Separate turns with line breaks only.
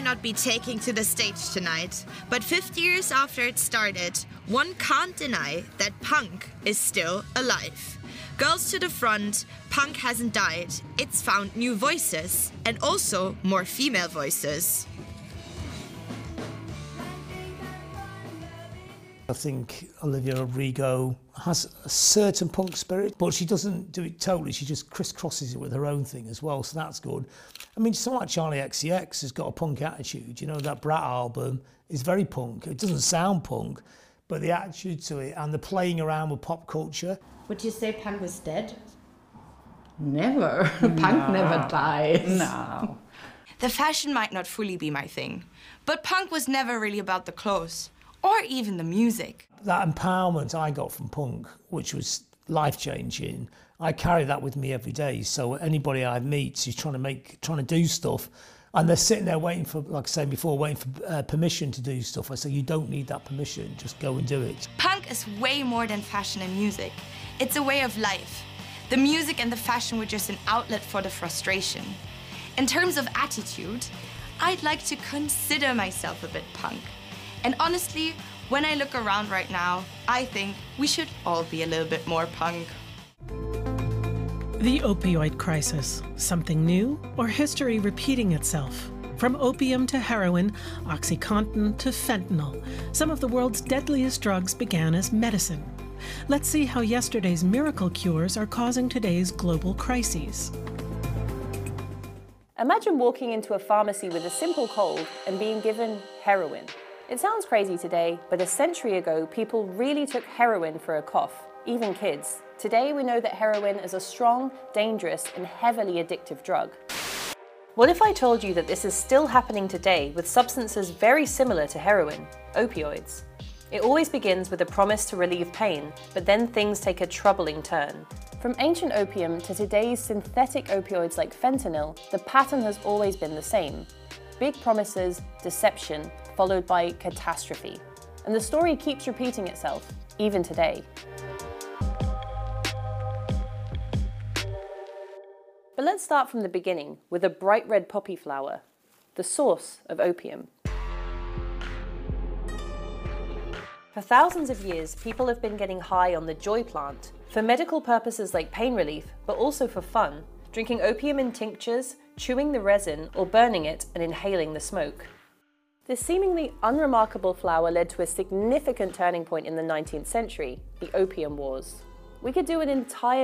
may not be taking to the stage tonight, but 50 years after it started, one can't deny that punk is still alive. Girls to the front, punk hasn't died. It's found new voices and also more female voices.
I think Olivia Rodrigo has a certain punk spirit, but she doesn't do it totally. She just crisscrosses it with her own thing as well, so that's good. I mean, someone like Charlie XCX has got a punk attitude. You know, that Brat album is very punk. It doesn't sound punk, but the attitude to it and the playing around with pop culture.
Would you say punk was dead? Never. Punk never dies.
No.
The fashion might not fully be my thing, but punk was never really about the clothes. Or even the music.
That empowerment I got from punk, which was life-changing, I carry that with me every day. So anybody I meet who's trying to do stuff, and they're sitting there waiting for, like I said before, waiting for permission to do stuff, I say, you don't need that permission, just go and do it.
Punk is way more than fashion and music. It's a way of life. The music and the fashion were just an outlet for the frustration. In terms of attitude, I'd like to consider myself a bit punk. And honestly, when I look around right now, I think we should all be a little bit more punk.
The opioid crisis, something new or history repeating itself? From opium to heroin, OxyContin to fentanyl, some of the world's deadliest drugs began as medicine. Let's see how yesterday's miracle cures are causing today's global crises.
Imagine walking into a pharmacy with a simple cold and being given heroin. It sounds crazy today, but a century ago, people really took heroin for a cough, even kids. Today, we know that heroin is a strong, dangerous, and heavily addictive drug. What if I told you that this is still happening today with substances very similar to heroin, opioids? It always begins with a promise to relieve pain, but then things take a troubling turn. From ancient opium to today's synthetic opioids like fentanyl, the pattern has always been the same. Big promises, deception, followed by catastrophe. And the story keeps repeating itself, even today. But let's start from the beginning with a bright red poppy flower, the source of opium. For thousands of years, people have been getting high on the joy plant, for medical purposes like pain relief, but also for fun, drinking opium in tinctures, chewing the resin, or burning it and inhaling the smoke. This seemingly unremarkable flower led to a significant turning point in the 19th century, the Opium Wars. We could do an entire